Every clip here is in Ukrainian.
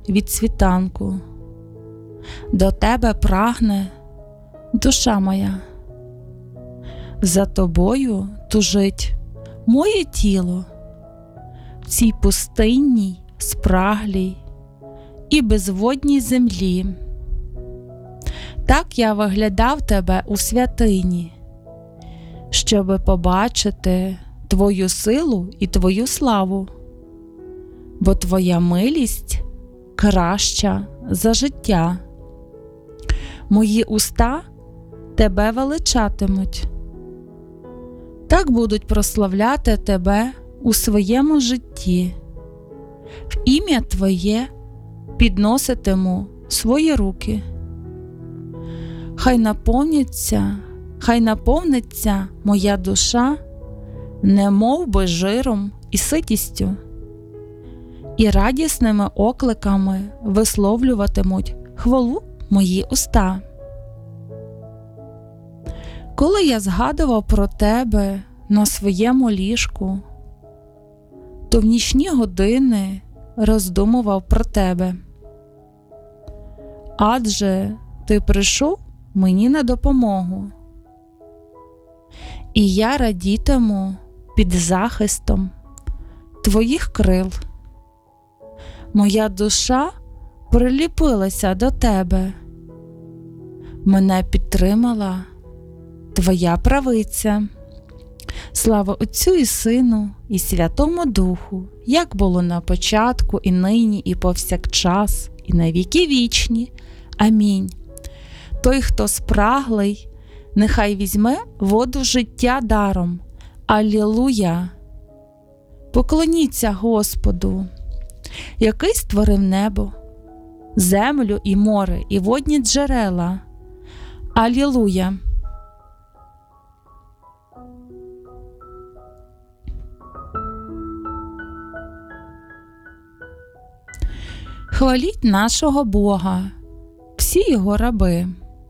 від світанку. До тебе прагне душа моя. За тобою тужить моє тіло в цій пустинній, спраглій і безводній землі. Так я виглядав тебе у святині, щоби побачити твою силу і твою славу, бо твоя милість краща за життя. Мої уста тебе величатимуть. Так будуть прославляти тебе у своєму житті. В ім'я твоє підноситиму свої руки. Хай наповниться моя душа немов би жиром і ситістю, і радісними окликами висловлюватимуть хвалу мої уста. Коли я згадував про тебе на своєму ліжку, то в нічні години роздумував про тебе. Адже ти прийшов мені на допомогу, і я радітиму під захистом твоїх крил. Моя душа приліпилася до тебе. Мене підтримала твоя правиця. Слава Отцю і Сину, і Святому Духу, як було на початку, і нині, і повсякчас, і на віки вічні. Амінь. Той, хто спраглий, нехай візьме воду життя даром. Алілуя! Поклоніться Господу, який створив небо, землю і море, і водні джерела. Алілуя! Хваліть нашого Бога, всі його раби.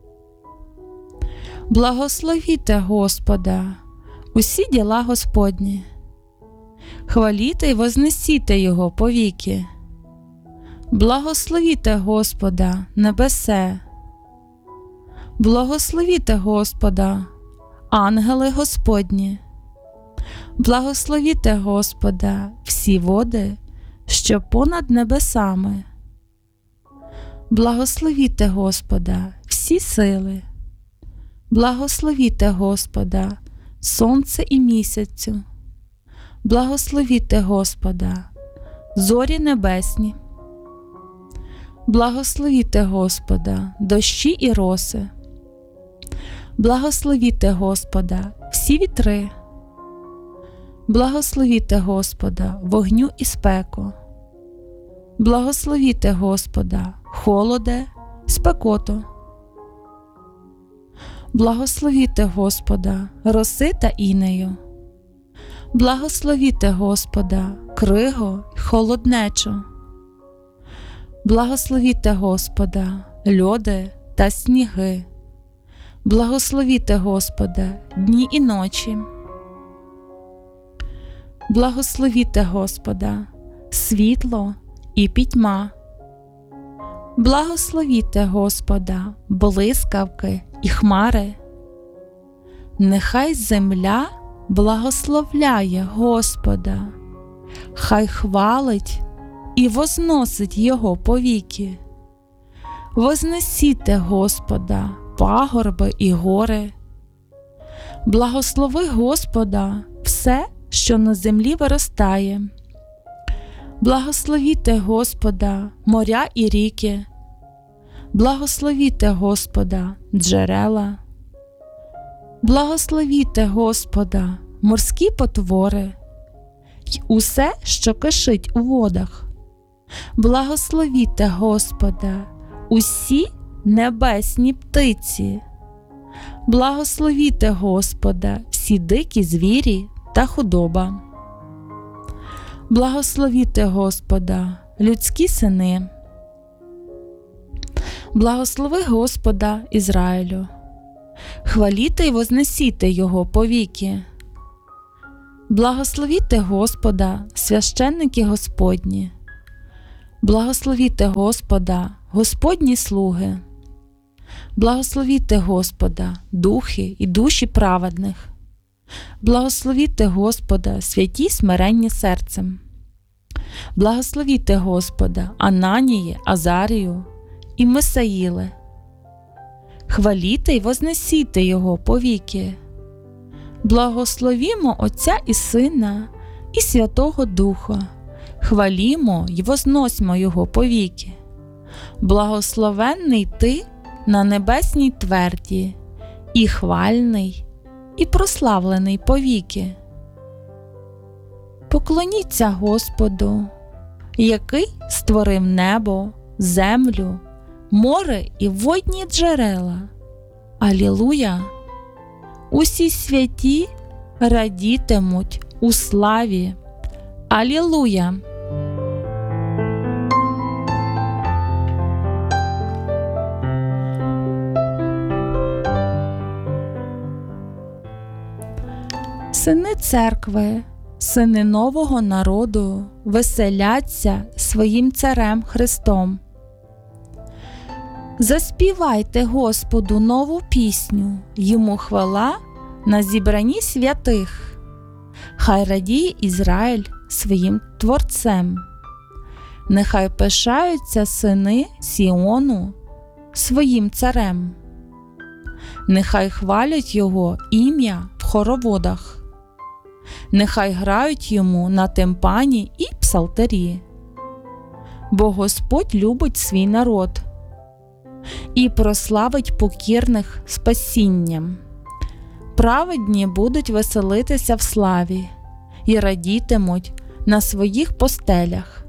Благословіте Господа, усі діла Господні. Хваліте й вознесіте його повіки. Благословіте Господа, небесе. Благословіте Господа, ангели Господні. Благословіте Господа, всі води, що понад небесами. Благословіте Господа, всі сили. Благословіте Господа, сонце і місяцю. Благословіте Господа, зорі небесні. Благословіте Господа, дощі і роси. Благословіте Господа, всі вітри. Благословіте Господа, вогню і спеку. Благословіте Господа, холоде, спекоту. Благословіте Господа, роси та інею. Благословіте Господа, криго й холоднечу. Благословіте Господа, льоди та сніги. Благословіте Господа, дні і ночі. Благословіте Господа, світло і пітьма. Благословіте Господа, блискавки і хмари. Нехай земля благословляє Господа, хай хвалить і возносить його повіки. Вознесіте Господа, пагорби і гори. Благослови Господа все, що на землі виростає. Благословіте Господа, моря і ріки. Благословіте Господа, джерела. Благословіте Господа, морські потвори й усе, що кишить у водах. Благословіте Господа, усі небесні птиці. Благословіте Господа, всі дикі звірі та худоба. Благословіте Господа, людські сини. Благослови Господа, Ізраїлю. Хваліте й вознесіте його повіки. Благословіте Господа, священники Господні. Благословіте Господа, Господні слуги. Благословіте Господа, духи і душі праведних. Благословіте Господа, святі смиренні серцем. Благословіте Господа, Ананії, Азарію і Мисаїле. Хваліте й вознесіте Його повіки. Благословімо Отця і Сина і Святого Духа. Хвалімо й возносьмо Його повіки. Благословенний Ти на небесній тверді, і хвальний, і прославлений повіки. Поклоніться Господу, який створив небо, землю, море і водні джерела. Алілуя! Усі святі радітимуть у славі. Алілуя! Сини церкви, сини нового народу веселяться своїм царем Христом. Заспівайте Господу нову пісню, йому хвала на зібранні святих. Хай радіє Ізраїль своїм Творцем. Нехай пишаються сини Сіону своїм царем. Нехай хвалять його ім'я в хороводах. Нехай грають йому на тимпані і псалтирі. Бо Господь любить свій народ і прославить покірних спасінням. Праведні будуть веселитися в славі і радітимуть на своїх постелях.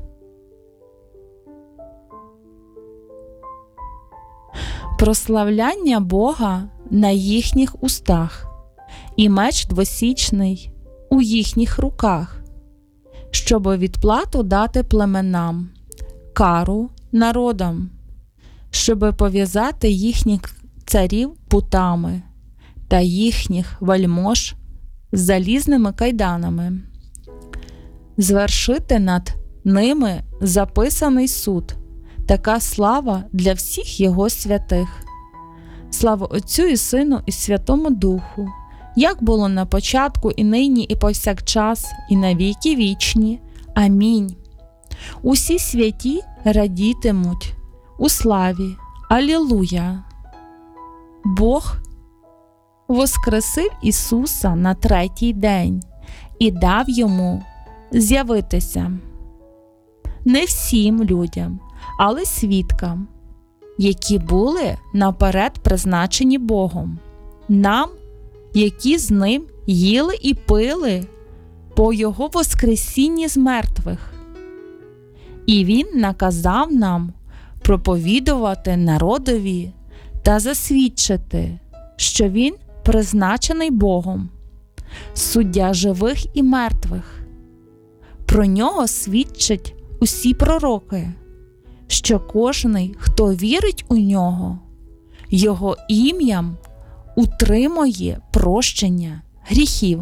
Прославляння Бога на їхніх устах, і меч двосічний у їхніх руках, щоби відплату дати племенам, кару народам, щоби пов'язати їхніх царів путами та їхніх вельмож залізними кайданами, звершити над ними записаний суд, така слава для всіх його святих. Слава Отцю і Сину і Святому Духу, як було на початку, і нині, і повсякчас, і на віки вічні. Амінь. Усі святі радітимуть у славі. Алілуя! Бог воскресив Ісуса на третій день і дав йому з'явитися. Не всім людям, але свідкам, які були наперед призначені Богом, нам, які з ним їли і пили по Його воскресінні з мертвих. І Він наказав нам проповідувати народові та засвідчити, що Він призначений Богом, суддя живих і мертвих. Про Нього свідчать усі пророки, що кожний, хто вірить у Нього, Його ім'ям утримує прощення гріхів.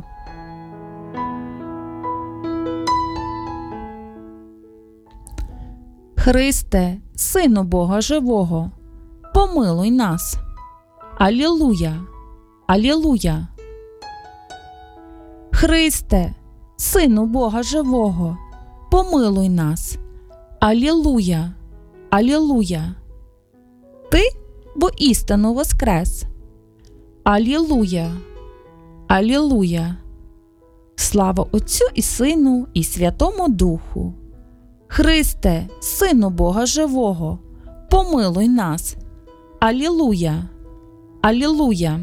Христе, Сину Бога живого, помилуй нас. Алілуя! Алілуя! Христе, Сину Бога живого, помилуй нас. Алілуя! Алілуя! Ти воістину воскрес. Алілуя! Алілуя! Слава Отцю і Сину і Святому Духу! Христе, Сину Бога живого, помилуй нас. Алілуя! Алілуя!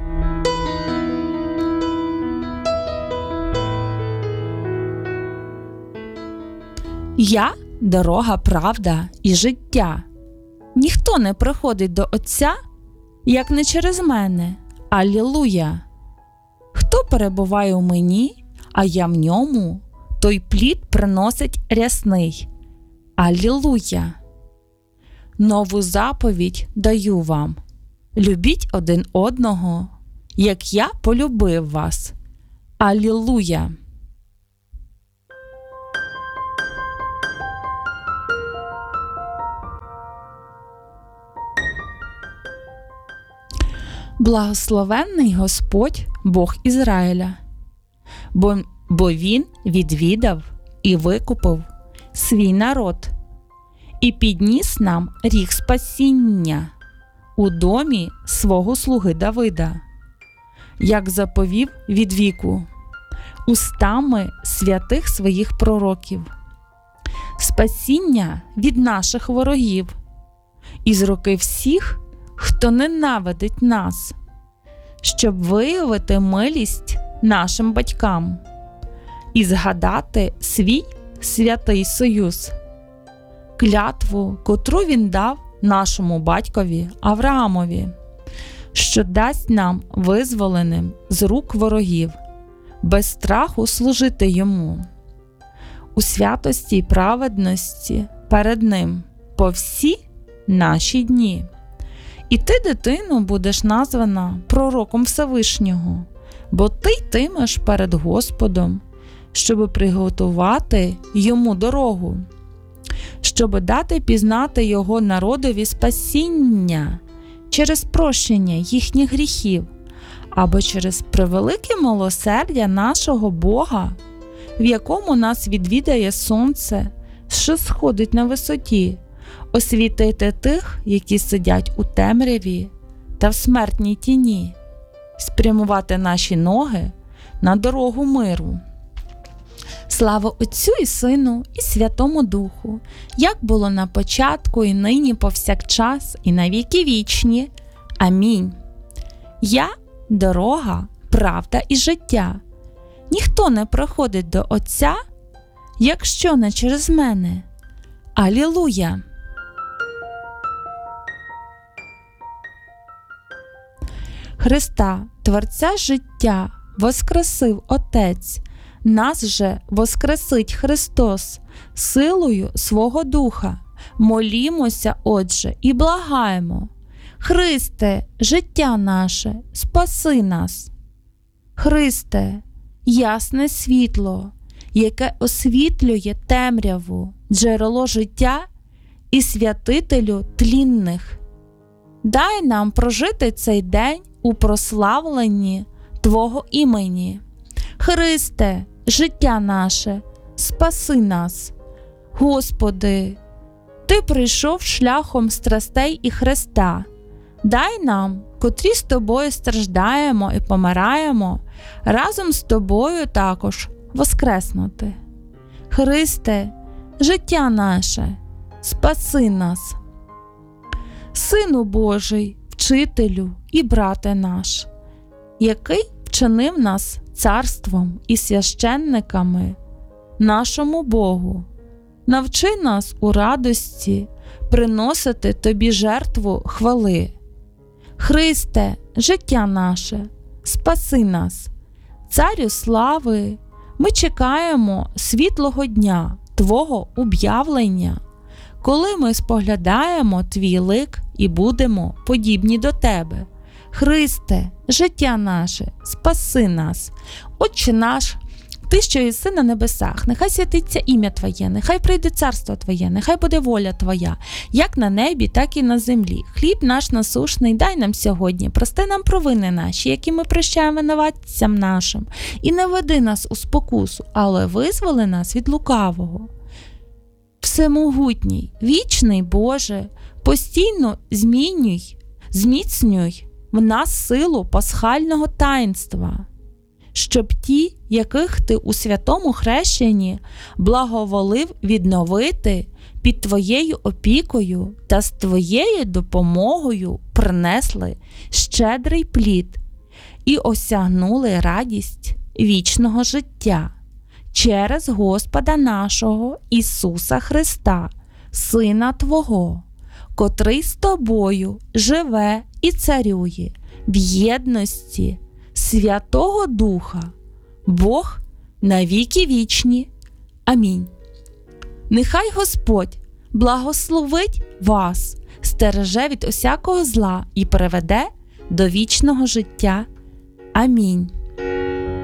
Я – дорога, правда і життя. Ніхто не приходить до Отця, як не через мене. Алілуя! Хто перебуває у мені, а я в ньому, той плід приносить рясний. Алілуя! Нову заповідь даю вам. Любіть один одного, як я полюбив вас. Алілуя! Благословенний Господь, Бог Ізраїля, бо Він відвідав і викупив свій народ і підніс нам ріг спасіння у домі свого слуги Давида, як заповів від віку, устами святих своїх пророків, спасіння від наших ворогів і з руки всіх, хто ненавидить нас, щоб виявити милість нашим батькам і згадати свій святий союз, клятву, котру він дав нашому батькові Авраамові, що дасть нам визволеним з рук ворогів, без страху служити йому, у святості й праведності перед ним по всі наші дні. І ти, дитино, будеш названа пророком Всевишнього, бо ти йтимеш перед Господом, щоби приготувати йому дорогу, щоби дати пізнати його народові спасіння через прощення їхніх гріхів, або через превелике милосердя нашого Бога, в якому нас відвідає сонце, що сходить на висоті, освітити тих, які сидять у темряві та в смертній тіні, спрямувати наші ноги на дорогу миру. Слава Отцю і Сину, і Святому Духу, як було на початку, і нині повсякчас, і на віки вічні. Амінь. Я – дорога, правда і життя. Ніхто не приходить до Отця, якщо не через мене. Алілуя! Христа, Творця життя, воскресив Отець, нас же воскресить Христос силою свого Духа. Молімося, Отже, і благаємо. Христе, життя наше, спаси нас. Христе, ясне світло, яке освітлює темряву, джерело життя і святителю тлінних. Дай нам прожити цей день у прославленні Твого імені. Христе, життя наше, спаси нас. Господи, Ти прийшов шляхом страстей і Христа. Дай нам, котрі з Тобою страждаємо і помираємо, разом з Тобою також воскреснути. Христе, життя наше, спаси нас. Сину Божий, Вчителю і брате наш, який вчинив нас царством і священниками нашому Богу, навчи нас у радості приносити Тобі жертву хвали. Христе, життя наше, спаси нас. Царю слави, ми чекаємо світлого дня Твого об'явлення, коли ми споглядаємо Твій лик і будемо подібні до Тебе. Христе, життя наше, спаси нас. Отче наш, Ти, що єси на небесах, нехай святиться ім'я Твоє, нехай прийде царство Твоє, нехай буде воля Твоя, як на небі, так і на землі. Хліб наш насушний дай нам сьогодні, прости нам провини наші, які ми прощаємо винуватцям нашим, і не веди нас у спокусу, але визволи нас від лукавого. Всемогутній, вічний Боже, постійно зміцнюй в нас силу пасхального таїнства, щоб ті, яких Ти у святому хрещенні благоволив відновити під Твоєю опікою та з Твоєю допомогою принесли щедрий плід і осягнули радість вічного життя через Господа нашого Ісуса Христа, Сина Твого, котрий з Тобою живе і царює в єдності Святого Духа, Бог на віки вічні. Амінь. Нехай Господь благословить вас, стереже від усякого зла і приведе до вічного життя. Амінь.